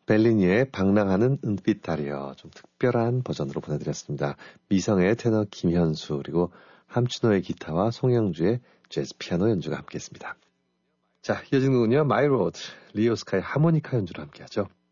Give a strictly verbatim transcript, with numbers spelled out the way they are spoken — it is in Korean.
벨리니의 방랑하는 은빛 달이여 좀 특별한 버전으로 보내드렸습니다. 미성의 테너 김현수 그리고 함춘호의 기타와 송영주의 재즈 피아노 연주가 함께했습니다. 자, 이어지는 곡은요 마이 로드 리오 스카의 하모니카 연주로 함께하죠.